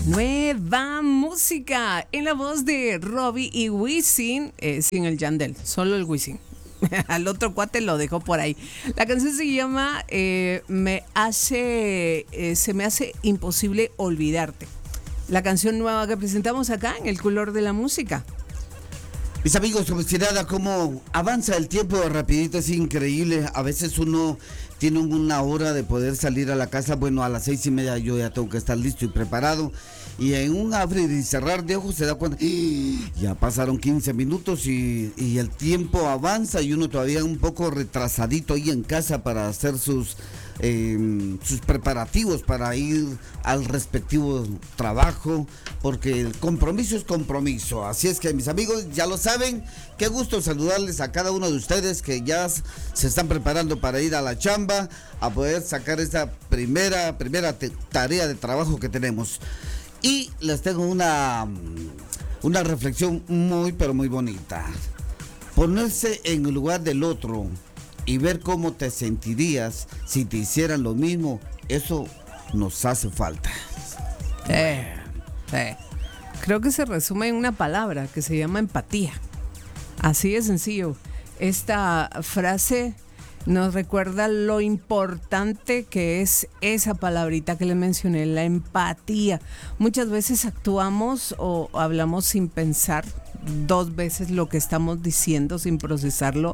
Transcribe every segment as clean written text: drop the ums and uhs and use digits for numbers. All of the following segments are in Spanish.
Nueva música en la voz de Robbie y Wisin, sin el Yandel, solo el Wisin. Al otro cuate lo dejó por ahí. La canción se llama se me hace imposible olvidarte. La canción nueva que presentamos acá en El Color de la Música. Mis amigos, como si nada, cómo avanza el tiempo rapidito, es increíble. A veces uno tiene una hora de poder salir a la casa. Bueno, a las 6:30 yo ya tengo que estar listo y preparado. Y en un abrir y cerrar de ojos se da cuenta, ya pasaron 15 minutos y el tiempo avanza y uno todavía un poco retrasadito ahí en casa para hacer sus preparativos para ir al respectivo trabajo, porque el compromiso es compromiso. Así es que, mis amigos, ya lo saben, qué gusto saludarles a cada uno de ustedes que ya se están preparando para ir a la chamba, a poder sacar esta primera tarea de trabajo que tenemos. Y les tengo una reflexión muy, pero muy bonita. Ponerse en el lugar del otro y ver cómo te sentirías si te hicieran lo mismo, eso nos hace falta. Creo que se resume en una palabra que se llama empatía. Así de sencillo. Esta frase nos recuerda lo importante que es esa palabrita que les mencioné, la empatía. Muchas veces actuamos o hablamos sin pensar dos veces lo que estamos diciendo, sin procesarlo.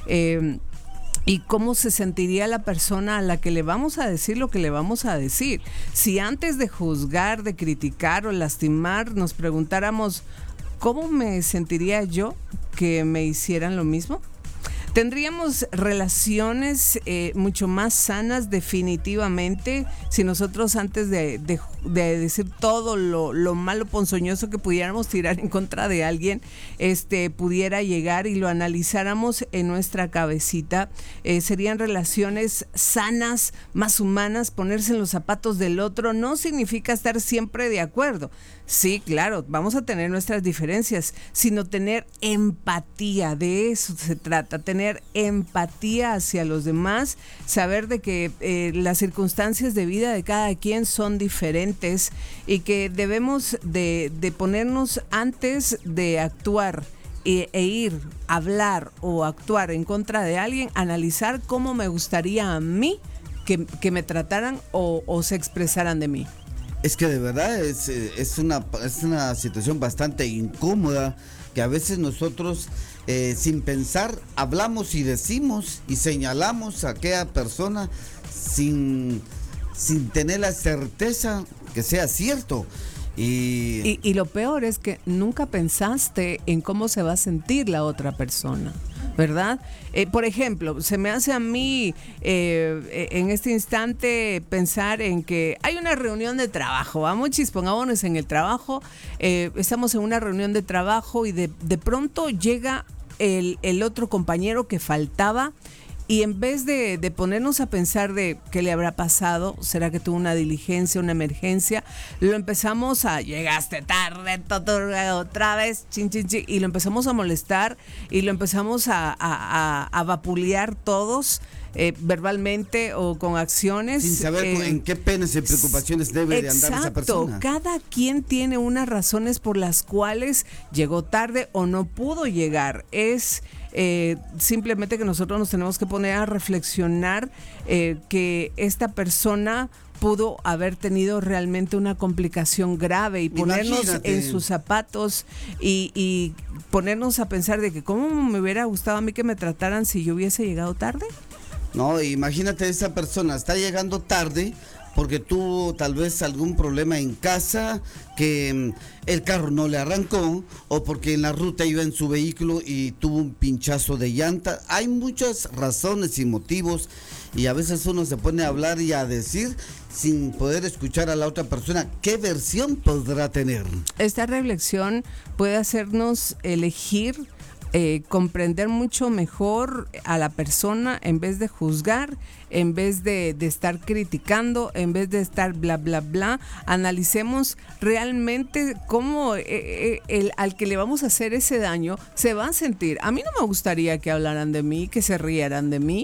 Y cómo se sentiría la persona a la que le vamos a decir lo que le vamos a decir. Si antes de juzgar, de criticar o lastimar nos preguntáramos ¿cómo me sentiría yo que me hicieran lo mismo? Tendríamos relaciones mucho más sanas definitivamente si nosotros antes de decir todo lo malo ponzoñoso que pudiéramos tirar en contra de alguien, pudiera llegar y lo analizáramos en nuestra cabecita. Serían relaciones sanas, más humanas. Ponerse en los zapatos del otro no significa estar siempre de acuerdo. Sí, claro, vamos a tener nuestras diferencias, sino tener empatía. De eso se trata, tener empatía hacia los demás, saber de que las circunstancias de vida de cada quien son diferentes y que debemos de ponernos antes de actuar e ir, hablar o actuar en contra de alguien, analizar cómo me gustaría a mí que me trataran o se expresaran de mí. Es que de verdad es una situación bastante incómoda que a veces nosotros sin pensar hablamos y decimos y señalamos a aquella persona sin tener la certeza que sea cierto. Y lo peor es que nunca pensaste en cómo se va a sentir la otra persona, ¿verdad? Por ejemplo, se me hace a mí en este instante pensar en que hay una reunión de trabajo, vamos, pongámonos en el trabajo, estamos en una reunión de trabajo y de pronto llega el otro compañero que faltaba. Y en vez de ponernos a pensar de qué le habrá pasado, será que tuvo una diligencia, una emergencia, lo empezamos a, llegaste tarde, otra vez, chin, chin, chin, y lo empezamos a molestar y lo empezamos a vapulear todos, verbalmente o con acciones. Sin saber en qué penas y preocupaciones debe de andar esa persona. Exacto, cada quien tiene unas razones por las cuales llegó tarde o no pudo llegar. Es simplemente que nosotros nos tenemos que poner a reflexionar que esta persona pudo haber tenido realmente una complicación grave y ponernos en sus zapatos y ponernos a pensar de que cómo me hubiera gustado a mí que me trataran si yo hubiese llegado tarde. No, imagínate, esa persona está llegando tarde porque tuvo tal vez algún problema en casa, que el carro no le arrancó, o porque en la ruta iba en su vehículo y tuvo un pinchazo de llanta. Hay muchas razones y motivos y a veces uno se pone a hablar y a decir sin poder escuchar a la otra persona qué versión podrá tener. Esta reflexión puede hacernos elegir comprender mucho mejor a la persona en vez de juzgar, en vez de estar criticando, en vez de estar bla, bla, bla. Analicemos realmente cómo al que le vamos a hacer ese daño se va a sentir. A mí no me gustaría que hablaran de mí, que se rieran de mí.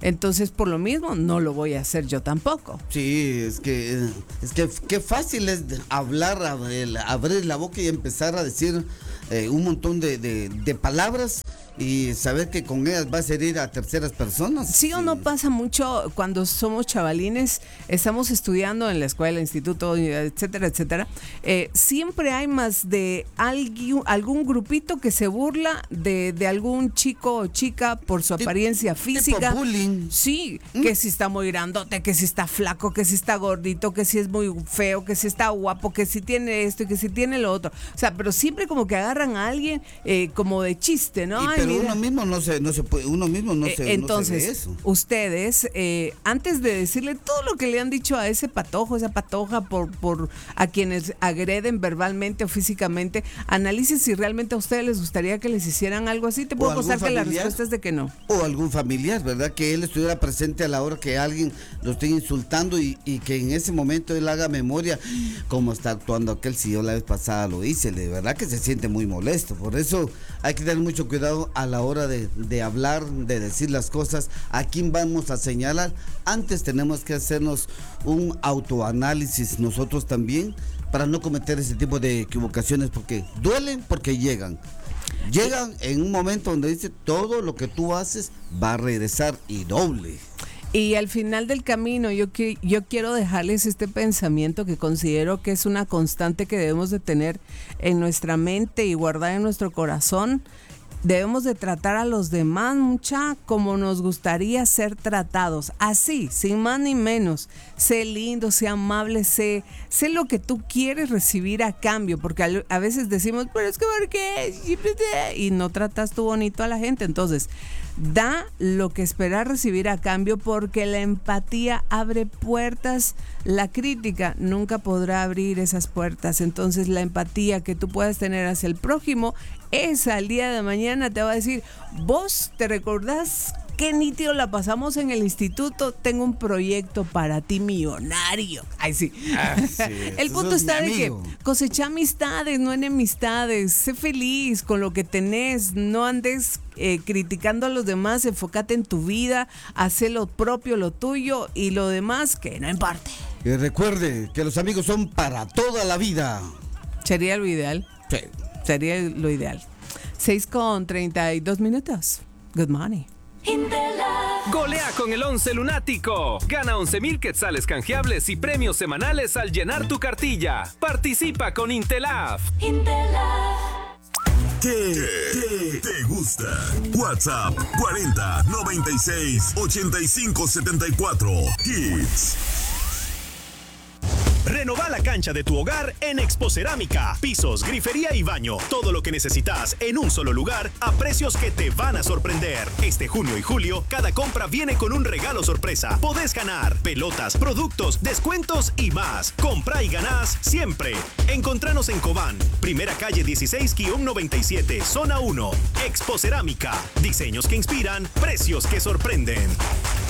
Entonces, por lo mismo, no lo voy a hacer yo tampoco. Sí, es que qué fácil es hablar, abrir la boca y empezar a decir un montón de palabras y saber que con ellas vas a herir a terceras personas. Sí o no pasa mucho cuando somos chavalines, estamos estudiando en la escuela, instituto, etcétera, etcétera. Siempre hay más de algún grupito que se burla de algún chico o chica por su apariencia física. Tipo bullying. Sí, que si está muy grandote, que si está flaco, que si está gordito, que si es muy feo, que si está guapo, que si tiene esto y que si tiene lo otro. O sea, pero siempre como que agarran a alguien como de chiste, ¿no? Pero uno mismo no se puede, uno mismo no se entonces, no se ve eso. Ustedes, antes de decirle todo lo que le han dicho a ese patojo, esa patoja, por a quienes agreden verbalmente o físicamente, analicen si realmente a ustedes les gustaría que les hicieran algo así. Te puedo apostar que la respuesta es de que no. O algún familiar, ¿verdad? Que él estuviera presente a la hora que alguien lo esté insultando y que en ese momento él haga memoria cómo está actuando aquel, si yo la vez pasada lo hice, de verdad que se siente muy molesto. Por eso hay que tener mucho cuidado a la hora de hablar, de decir las cosas, a quién vamos a señalar. Antes tenemos que hacernos un autoanálisis nosotros también para no cometer ese tipo de equivocaciones, porque duelen, porque llegan en un momento donde dice todo lo que tú haces va a regresar y doble. Y al final del camino yo quiero dejarles este pensamiento que considero que es una constante que debemos de tener en nuestra mente y guardar en nuestro corazón. Debemos de tratar a los demás, como nos gustaría ser tratados. Así, sin más ni menos. Sé lindo, sé amable, sé lo que tú quieres recibir a cambio. Porque a veces decimos, pero es que ¿por qué? Y no tratas tú bonito a la gente. Entonces, da lo que esperas recibir a cambio, porque la empatía abre puertas. La crítica nunca podrá abrir esas puertas. Entonces, la empatía que tú puedas tener hacia el prójimo, esa al día de mañana te va a decir, vos te recordás qué nítido la pasamos en el instituto, tengo un proyecto para ti millonario. Ay, sí. Sí, el punto está de que cosecha amistades, no enemistades. Sé feliz con lo que tenés, no andes criticando a los demás, enfócate en tu vida, haz lo propio, lo tuyo, y lo demás que no importe. Y recuerde que los amigos son para toda la vida. ¿Sería lo ideal? Sí. Sería lo ideal. 6:32. Good morning. Golea con el 11 lunático. Gana 11,000 quetzales canjeables y premios semanales al llenar tu cartilla. Participa con Intelaf. ¿Qué te gusta? WhatsApp 40 96 85 74 Hits. Renova la cancha de tu hogar en Expocerámica. Pisos, grifería y baño. Todo lo que necesitas en un solo lugar a precios que te van a sorprender. Este junio y julio, cada compra viene con un regalo sorpresa. Podés ganar pelotas, productos, descuentos y más. Compra y ganás siempre. Encontranos en Cobán, primera calle 16-97, zona 1. Expocerámica. Diseños que inspiran, precios que sorprenden.